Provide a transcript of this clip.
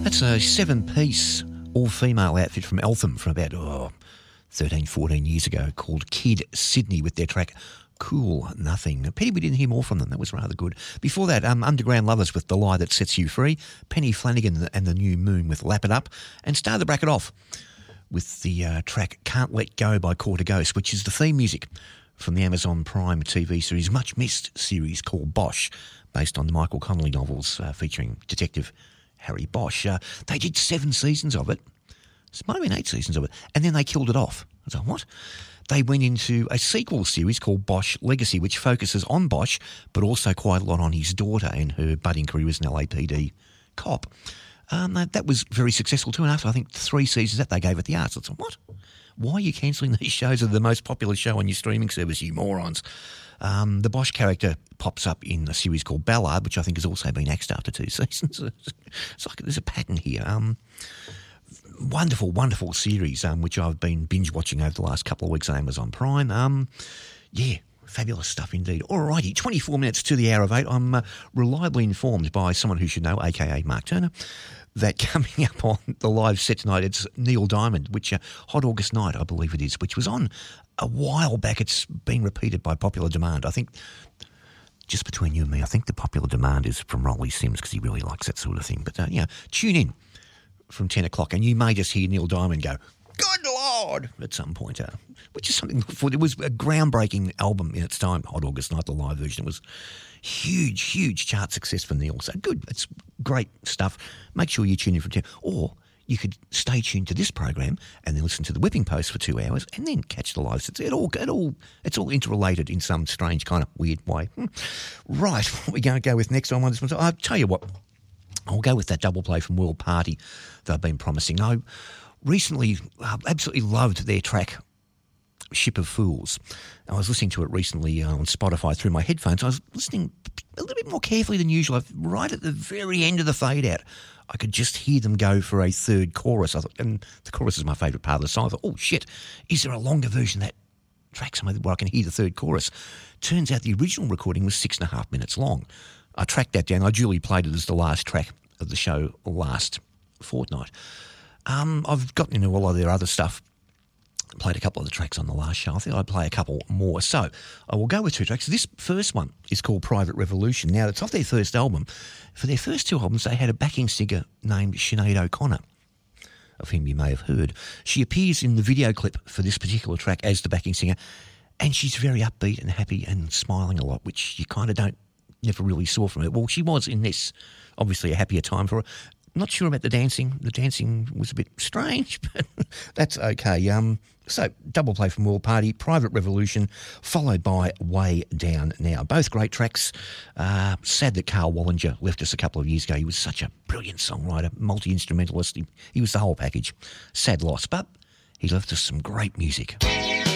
That's a seven-piece all-female outfit from Eltham from about 13, 14 years ago called Kid Sydney with their track Cool Nothing. A pity we didn't hear more from them. That was rather good. Before that, Underground Lovers with The Lie That Sets You Free, Penny Flanagan and the New Moon with Lap It Up, and started the bracket off with the track Can't Let Go by Quarter Ghost, which is the theme music from the Amazon Prime TV series, much missed series called Bosch, based on the Michael Connelly novels featuring Detective Harry Bosch. They did 7 seasons of it. It might have been 8 seasons of it. And then they killed it off. I was like, what? They went into a sequel series called Bosch Legacy, which focuses on Bosch, but also quite a lot on his daughter and her budding career as an LAPD cop. That was very successful too. And after, I think, 3 seasons that they gave it the arts. I thought, what? Why are you cancelling these shows of the most popular show on your streaming service, you morons? The Bosch character pops up in a series called Ballard, which I think has also been axed after 2 seasons. It's like there's a pattern here. Wonderful, wonderful series, which I've been binge watching over the last couple of weeks on Amazon Prime. Fabulous stuff indeed. Alrighty, 24 minutes to the hour of 8. I'm reliably informed by someone who should know, aka Mark Turner, that coming up on the live set tonight, it's Neil Diamond, which Hot August Night, I believe it is, which was on a while back. It's been repeated by popular demand. I think, just between you and me, I think the popular demand is from Rolly Sims because he really likes that sort of thing. But, tune in from 10 o'clock and you may just hear Neil Diamond go, "Good Lord," at some point, which is something for. It was a groundbreaking album in its time, Hot August Night, the live version. It was huge, huge chart success for Neil. So good. It's great stuff. Make sure you tune in from 10. Or you could stay tuned to this program and then listen to the Whipping Post for 2 hours and then catch the live. It's all interrelated in some strange kind of weird way. Right, what are we going to go with next on this one? I'll tell you what. I'll go with that double play from World Party that I've been promising. I recently absolutely loved their track Ship of Fools. I was listening to it recently on Spotify through my headphones. I was listening a little bit more carefully than usual. Right at the very end of the fade out, I could just hear them go for a third chorus. I thought, and the chorus is my favourite part of the song. I thought, oh shit, is there a longer version of that track somewhere where I can hear the third chorus? Turns out the original recording was 6.5 minutes long. I tracked that down. I duly played it as the last track of the show last fortnight. I've gotten into a lot of their other stuff. Played a couple of the tracks on the last show. I think I'd play a couple more. So I will go with 2 tracks. This first one is called Private Revolution. Now, it's off their first album. For their first 2 albums, they had a backing singer named Sinead O'Connor, of whom you may have heard. She appears in the video clip for this particular track as the backing singer, and she's very upbeat and happy and smiling a lot, which you kind of never really saw from her. Well, she was in this, obviously a happier time for her. Not sure about the dancing. The dancing was a bit strange, but that's okay. So, double play from World Party, Private Revolution, followed by Way Down Now. Both great tracks. Sad that Carl Wallinger left us a couple of years ago. He was such a brilliant songwriter, multi-instrumentalist. He was the whole package. Sad loss, but he left us some great music.